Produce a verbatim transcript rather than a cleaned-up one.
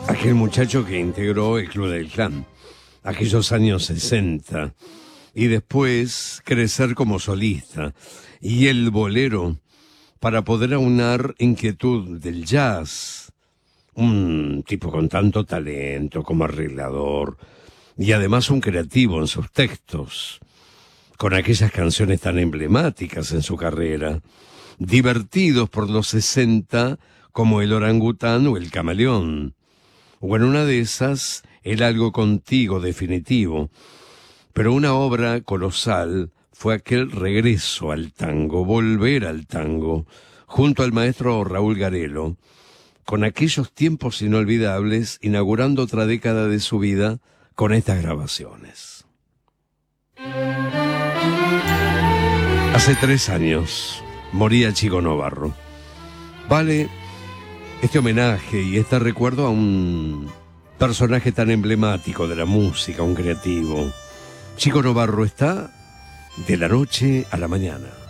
Aquel muchacho que integró el Club del Clan, aquellos años sesenta, y después crecer como solista, y el bolero, para poder aunar inquietud del jazz. Un tipo con tanto talento como arreglador, y además un creativo en sus textos, con aquellas canciones tan emblemáticas en su carrera, divertidos por los sesenta como El Orangután o El Camaleón, o en una de esas, El Algo Contigo definitivo. Pero una obra colosal fue aquel regreso al tango, volver al tango, junto al maestro Raúl Garelo, con aquellos tiempos inolvidables, inaugurando otra década de su vida con estas grabaciones. Hace tres años moría Chico Novarro. Vale este homenaje y este recuerdo a un personaje tan emblemático de la música, un creativo. Chico Novarro está de la noche a la mañana.